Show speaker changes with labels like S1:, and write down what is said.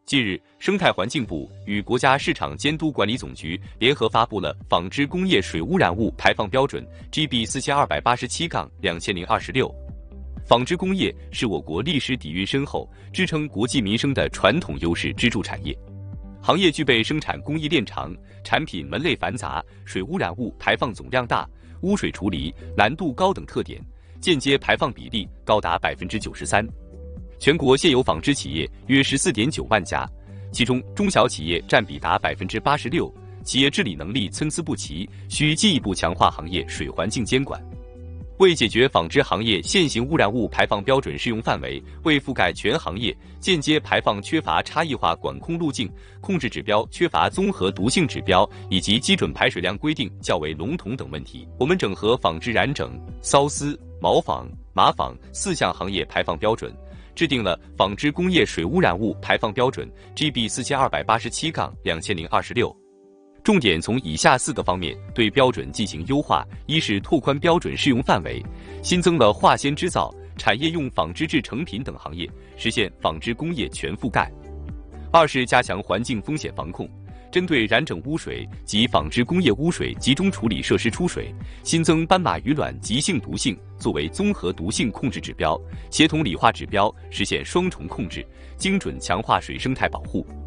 S1: 近日，生态环境部与国家市场监督管理总局联合发布了纺织工业水污染物排放标准 GB 4287-2026。纺织工业是我国历史底蕴深厚、支撑国计民生的传统优势支柱产业，行业具备生产工艺链长、产品门类繁杂、水污染物排放总量大、污水处理难度高等特点，间接排放比例高达93%。全国现有纺织企业约14.9万家，其中中小企业占比达86%，企业治理能力参差不齐，需进一步强化行业水环境监管。为解决纺织行业现行污染物排放标准适用范围未覆盖全行业，间接排放缺乏差异化管控路径，控制指标缺乏综合毒性指标，以及基准排水量规定较为笼统等问题，我们整合纺织染整、缫丝、毛纺、麻纺4项行业排放标准，制定了纺织工业水污染物排放标准 GB 4287-2026。重点从以下4个方面对标准进行优化：一是拓宽标准适用范围，新增了化纤织造、产业用纺织制成品等行业，实现纺织工业全覆盖；二是加强环境风险防控，针对染整污水及纺织工业污水集中处理设施出水，新增斑马鱼卵急性毒性作为综合毒性控制指标，协同理化指标，实现双重控制，精准强化水生态保护。